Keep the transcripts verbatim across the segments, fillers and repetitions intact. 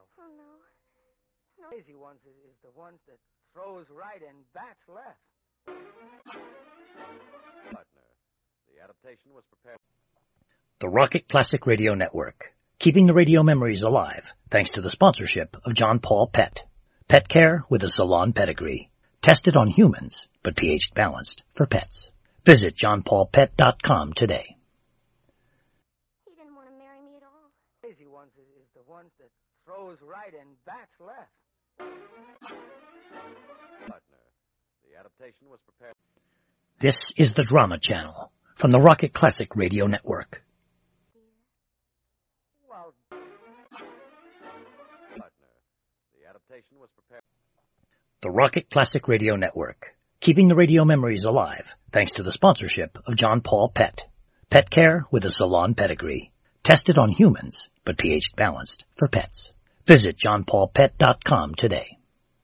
Oh, no. No. Lazy ones is, is the ones that throws right and bats left. Partner. The adaptation was prepared. The Rocket Classic Radio Network, keeping the radio memories alive thanks to the sponsorship of John Paul Pet. Pet care with a salon pedigree. Tested on humans, but pH balanced for pets. Visit john paul pet dot com today. He didn't want to marry me at all. Lazy ones is, is the ones that throws right and bats left. Partner. The adaptation was prepared. This is the Drama Channel from the Rocket Classic Radio Network. Well, Partner. The adaptation was prepared. The Rocket Classic Radio Network, keeping the radio memories alive thanks to the sponsorship of John Paul Pet. Pet care with a salon pedigree. Tested on humans, but pH balanced for pets. Visit john paul pet dot com today.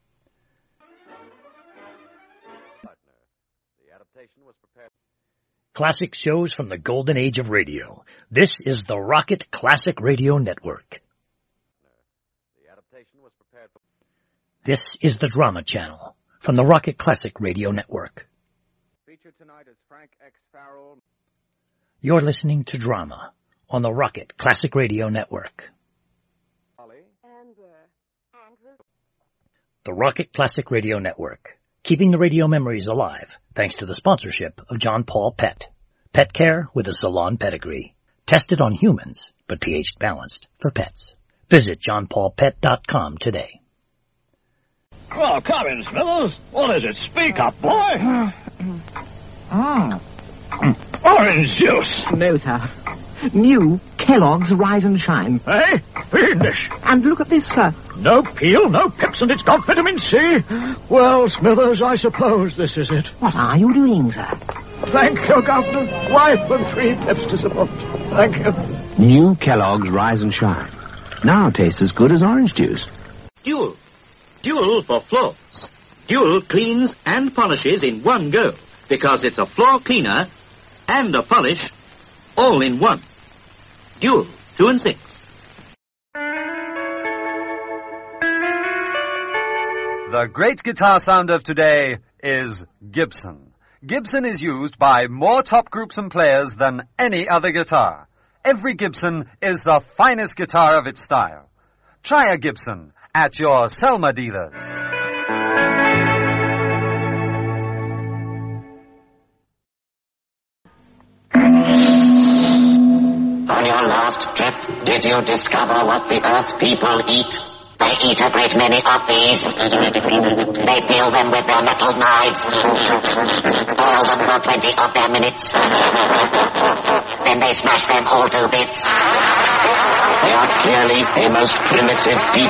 Partner. The adaptation was prepared. Classic shows from the golden age of radio. This is the Rocket Classic Radio Network. The adaptation was prepared. This is the Drama Channel from the Rocket Classic Radio Network. Featured tonight is Frank X. Farrell. You're listening to Drama on the Rocket Classic Radio Network. Holly. Amber. Andrew. The Rocket Classic Radio Network, keeping the radio memories alive thanks to the sponsorship of John Paul Pet. Pet care with a salon pedigree. Tested on humans, but pH balanced for pets. Visit john paul pet dot com today. Oh, come in, Smithers. What is it? Speak up, boy. Ah. Orange juice. No, sir. New Kellogg's Rise and Shine. Eh? Fiendish. And look at this, sir. No peel, no pips, and it's got vitamin C. Well, Smithers, I suppose this is it. What are you doing, sir? Thank you, Governor. Wife and three pips to support. Thank you. New Kellogg's Rise and Shine. Now tastes as good as orange juice. Dual. Dual for floors. Dual cleans and polishes in one go, because it's a floor cleaner and a polish all in one. Dual, two and six. The great guitar sound of today is Gibson. Gibson is used by more top groups and players than any other guitar. Every Gibson is the finest guitar of its style. Try a Gibson at your Selma dealers. On your last trip, did you discover what the Earth people eat? They eat a great many of these. They peel them with their metal knives. Boil them for twenty of their minutes. Then they smash them all to bits. They are clearly a most primitive people.